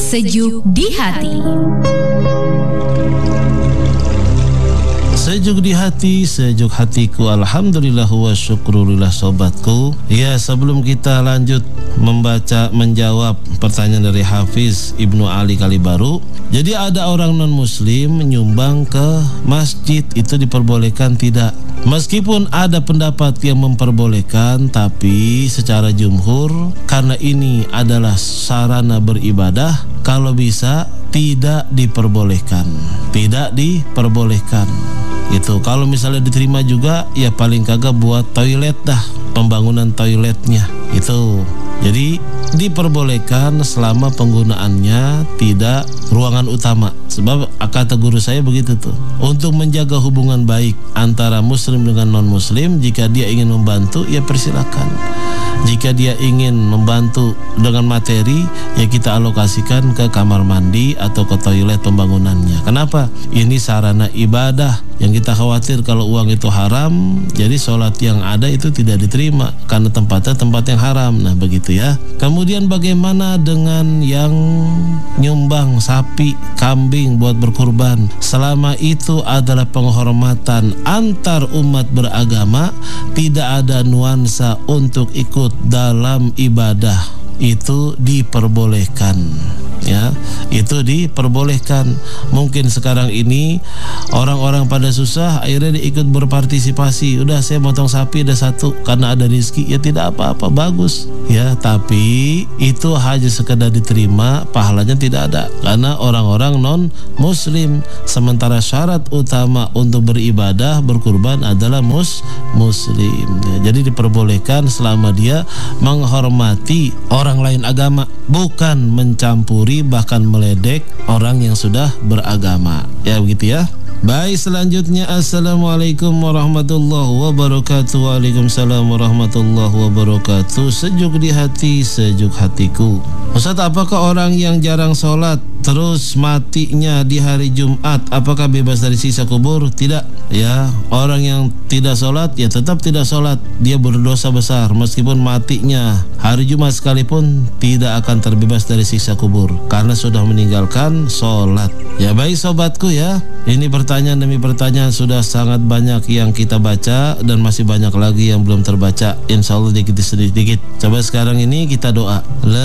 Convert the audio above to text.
Sejuk di hati. Sejuk di hati, sejuk hatiku, alhamdulillah wa syukrulillah sobatku. Ya, sebelum kita lanjut menjawab pertanyaan dari Hafiz Ibnu Ali Kalibaru. Jadi ada orang non muslim menyumbang ke masjid, itu diperbolehkan tidak? Meskipun ada pendapat yang memperbolehkan, tapi secara jumhur karena ini adalah sarana beribadah, kalau bisa tidak diperbolehkan. Tidak diperbolehkan. Itu kalau misalnya diterima juga ya paling kagak buat toilet dah, pembangunan toiletnya itu. Jadi diperbolehkan selama penggunaannya tidak ruangan utama. Sebab kata guru saya begitu tuh, untuk menjaga hubungan baik antara muslim dengan non muslim, jika dia ingin membantu ya persilakan. Jika dia ingin membantu dengan materi, ya kita alokasikan ke kamar mandi atau ke toilet pembangunannya. Kenapa? Ini sarana ibadah. Yang kita khawatir kalau uang itu haram, jadi sholat yang ada itu tidak diterima karena tempatnya tempat yang haram. Nah begitu ya. Kemudian bagaimana dengan yang nyumbang sapi, kambing buat berkurban? Selama itu adalah penghormatan antar umat beragama, tidak ada nuansa untuk ikut dalam ibadah, itu diperbolehkan. Ya, itu diperbolehkan. Mungkin sekarang ini orang-orang pada susah, akhirnya dia ikut berpartisipasi. Udah saya motong sapi ada satu karena ada rezeki, ya tidak apa-apa, bagus. Ya, tapi itu hanya sekedar diterima, pahalanya tidak ada karena orang-orang non muslim. Sementara syarat utama untuk beribadah berkurban adalah muslim. Ya, jadi diperbolehkan selama dia menghormati orang lain agama, bukan mencampuri bahkan meledek orang yang sudah beragama. Ya begitu ya. Baik, selanjutnya assalamualaikum warahmatullahi wabarakatuh. Waalaikumsalam warahmatullahi wabarakatuh. Sejuk di hati, sejuk hatiku. Ustaz, apakah orang yang jarang sholat terus matinya di hari Jumat, apakah bebas dari siksa kubur? Tidak ya, orang yang tidak sholat ya tetap tidak sholat, dia berdosa besar. Meskipun matinya hari Jumat sekalipun tidak akan terbebas dari siksa kubur karena sudah meninggalkan sholat. Ya baik sobatku ya, ini pertanyaan demi pertanyaan sudah sangat banyak yang kita baca dan masih banyak lagi yang belum terbaca. Insya Allah dikit-dikit. Coba sekarang ini kita doa.